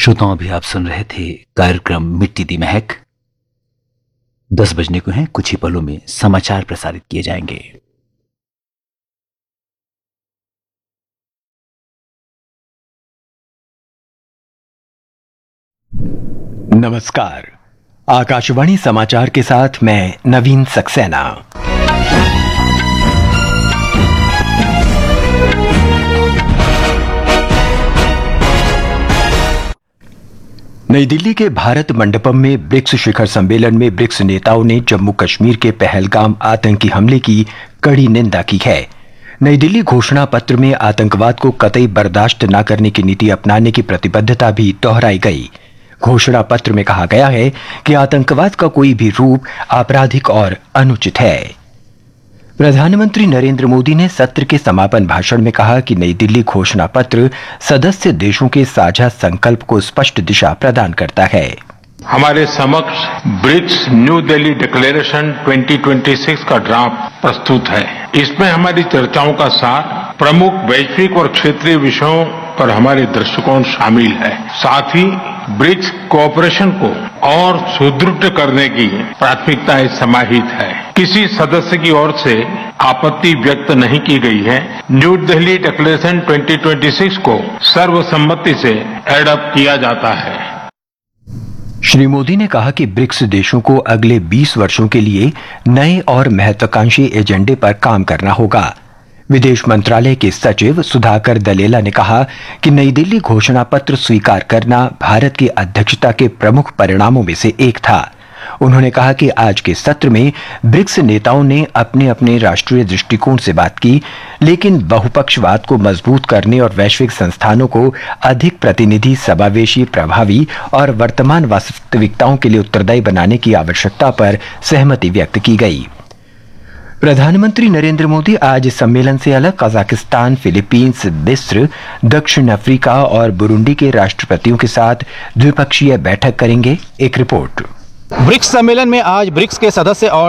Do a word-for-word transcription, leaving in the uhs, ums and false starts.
श्रोताओं, अभी आप सुन रहे थे कार्यक्रम मिट्टी दी महक। दस बजने को हैं, कुछ ही पलों में समाचार प्रसारित किए जाएंगे। नमस्कार, आकाशवाणी समाचार के साथ मैं नवीन सक्सेना। नई दिल्ली के भारत मंडपम में ब्रिक्स शिखर सम्मेलन में ब्रिक्स नेताओं ने जम्मू कश्मीर के पहलगाम आतंकी हमले की कड़ी निंदा की है। नई दिल्ली घोषणा पत्र में आतंकवाद को कतई बर्दाश्त न करने की नीति अपनाने की प्रतिबद्धता भी दोहराई गई। घोषणा पत्र में कहा गया है कि आतंकवाद का कोई भी रूप आपराधिक और अनुचित है। प्रधानमंत्री नरेंद्र मोदी ने सत्र के समापन भाषण में कहा कि नई दिल्ली घोषणा पत्र सदस्य देशों के साझा संकल्प को स्पष्ट दिशा प्रदान करता है। हमारे समक्ष ब्रिक्स न्यू दिल्ली डिक्लेरेशन दो हज़ार छब्बीस का ड्राफ्ट प्रस्तुत है। इसमें हमारी चर्चाओं का सार, प्रमुख वैश्विक और क्षेत्रीय विषयों पर हमारे दृष्टिकोण शामिल है। साथ ही ब्रिक्स कोऑपरेशन को और सुदृढ़ करने की प्राथमिकताएं समाहित है। किसी सदस्य की ओर से आपत्ति व्यक्त नहीं की गई है। न्यू दिल्ली डिक्लेरेशन दो हज़ार छब्बीस को सर्वसम्मति से एडॉप्ट किया जाता है। श्री मोदी ने कहा कि ब्रिक्स देशों को अगले बीस वर्षों के लिए नए और महत्वाकांक्षी एजेंडे पर काम करना होगा। विदेश मंत्रालय के सचिव सुधाकर दलेला ने कहा कि नई दिल्ली घोषणा पत्र स्वीकार करना भारत की अध्यक्षता के प्रमुख परिणामों में से एक था। उन्होंने कहा कि आज के सत्र में ब्रिक्स नेताओं ने अपने अपने राष्ट्रीय दृष्टिकोण से बात की, लेकिन बहुपक्षवाद को मजबूत करने और वैश्विक संस्थानों को अधिक प्रतिनिधि, समावेशी, प्रभावी और वर्तमान वास्तविकताओं के लिए उत्तरदायी बनाने की आवश्यकता पर सहमति व्यक्त की गई। प्रधानमंत्री नरेंद्र मोदी आज सम्मेलन से अलग कजाकिस्तान, फिलीपींस, मिस्र, दक्षिण अफ्रीका और बुरुंडी के राष्ट्रपतियों के साथ द्विपक्षीय बैठक करेंगे। एक रिपोर्ट। ब्रिक्स सम्मेलन में आज ब्रिक्स के सदस्य और